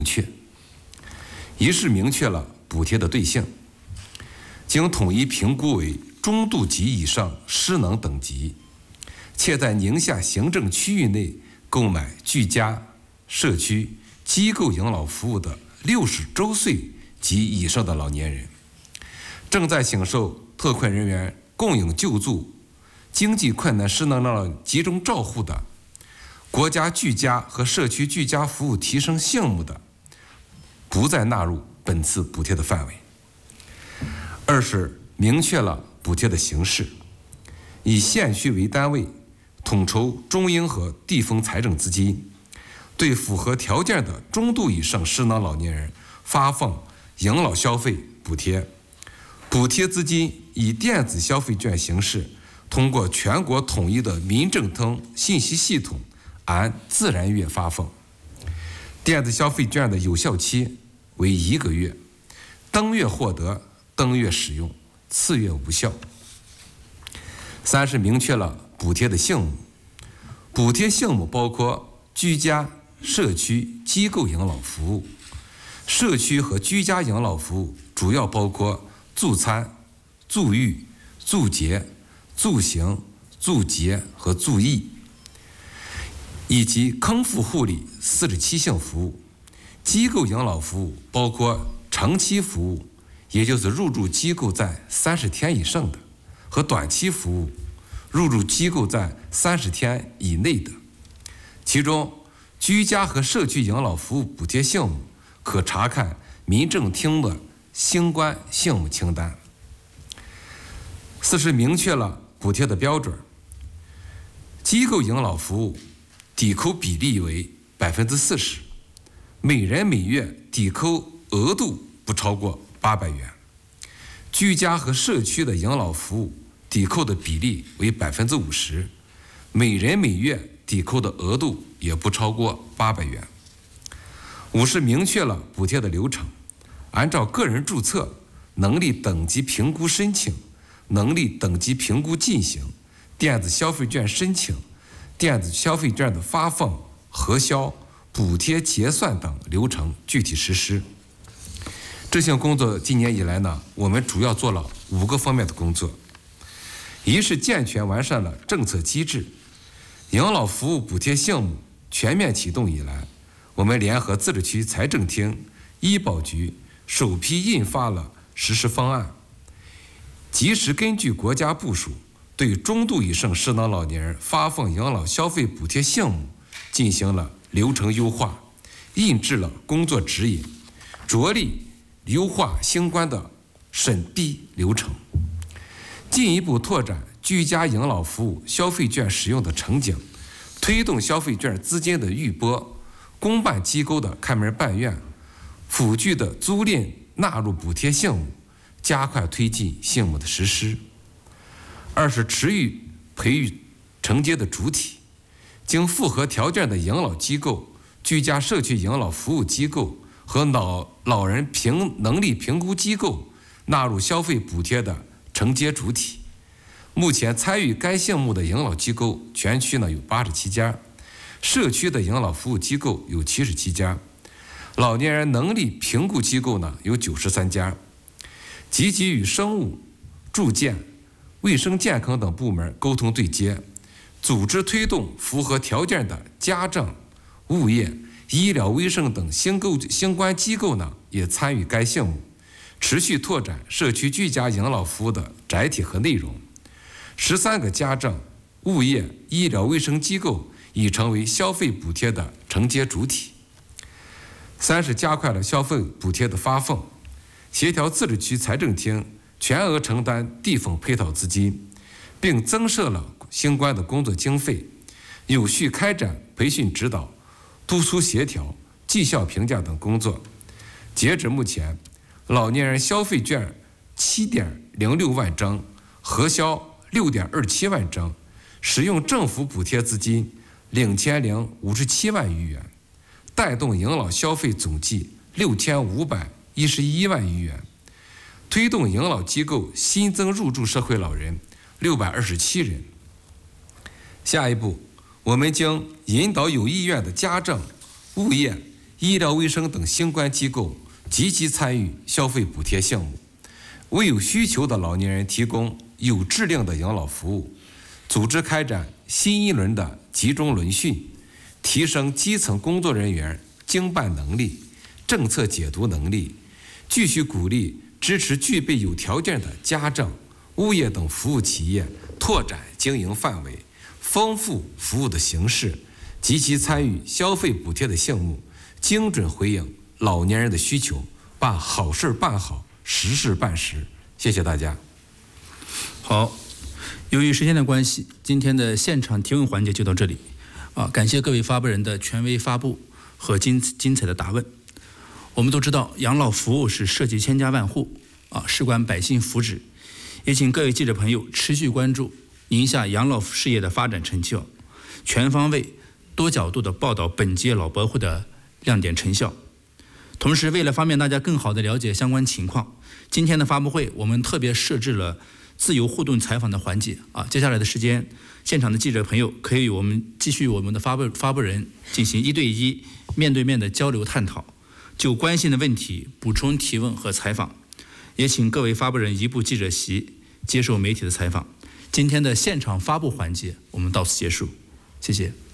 确。一是明确了补贴的对象，经统一评估为中度及以上失能等级，且在宁夏行政区域内购买居家、社区、机构养老服务的60周岁及以上的老年人，正在享受特困人员供应救助、经济困难失能老人集中照护的国家居家和社区居家服务提升项目的，不再纳入本次补贴的范围。二是明确了补贴的形式，以县区为单位，统筹中央和地方财政资金，对符合条件的中度以上失能老年人发放养老消费补贴。补贴资金以电子消费券形式，通过全国统一的民政通信息系统按自然月发放。电子消费券的有效期为1个月，当月获得，当月使用，次月无效。三是明确了补贴的项目，补贴项目包括居家、社区、机构养老服务。社区和居家养老服务主要包括助餐、助育、助洁、助行、助洁和助益，以及康复护理47项服务。机构养老服务包括长期服务，也就是入住机构在30天以上的，和短期服务，入住机构在30天以内的。其中，居家和社区养老服务补贴项目可查看民政厅的相关项目清单。四是明确了补贴的标准，机构养老服务抵扣比例为40%，每人每月抵扣额度不超过800元。居家和社区的养老服务抵扣的比例为50%，每人每月抵扣的额度也不超过800元。五是明确了补贴的流程，按照个人注册、能力等级评估申请、能力等级评估进行、电子消费券申请、电子消费券的发放、核销、补贴结算等流程具体实施。这项工作今年以来呢，我们主要做了5个方面的工作。一是健全完善了政策机制，养老服务补贴项目全面启动以来，我们联合自治区财政厅、医保局首批印发了实施方案，及时根据国家部署，对中度以上失能老年人发放养老消费补贴项目进行了流程优化，印制了工作指引，着力优化相关的审批流程，进一步拓展居家养老服务消费券使用的场景，推动消费券资金的预拨，公办机构的开门办院，辅具的租赁纳入补贴项目，加快推进项目的实施。二是持续培育承接的主体，经符合条件的养老机构、居家社区养老服务机构和老人能力评估机构纳入消费补贴的承接主体。目前参与该项目的养老机构全区呢有87家，社区的养老服务机构有77家，老年人能力评估机构呢有93家，积极与生物、住建、卫生健康等部门沟通对接，组织推动符合条件的家政、物业、医疗卫生等相关机构呢也参与该项目，持续拓展社区居家养老服务的载体和内容。13个家政、物业、医疗卫生机构已成为消费补贴的承接主体。三是加快了消费补贴的发放，协调自治区财政厅全额承担地方配套资金，并增设了相关的工作经费，有序开展培训指导、督促协调、绩效评价等工作。截止目前，老年人消费券7.06万张，核销6.27万张，使用政府补贴资金2057万余元，带动养老消费总计6511万余元，推动养老机构新增入住社会老人627人。下一步，我们将引导有意愿的家政、物业、 医疗卫生等相关机构积极参与消费补贴项目，为有需求的老年人提供有质量的养老服务，组织开展新一轮的集中轮训，提升基层工作人员经办能力、政策解读能力，继续鼓励支持具备有条件的家政、物业等服务企业拓展经营范围，丰富服务的形式，积极参与消费补贴的项目，精准回应老年人的需求，把好事办好，实事办实。谢谢大家。 好，由于时间的关系，今天的现场提问环节就到这里。感谢各位发布人的权威发布和精彩的答问。我们都知道，养老服务是涉及千家万户，事关百姓福祉。也请各位记者朋友持续关注宁夏养老事业的发展成效，全方位、多角度的报道本届老博会的亮点成效。同时，为了方便大家更好地了解相关情况，今天的发布会我们特别设置了自由互动采访的环节。接下来的时间，现场的记者朋友可以我们继续我们的发布人进行1对1、面对面的交流探讨，就关心的问题补充提问和采访。也请各位发布人移步记者席，接受媒体的采访。今天的现场发布环节我们到此结束，谢谢。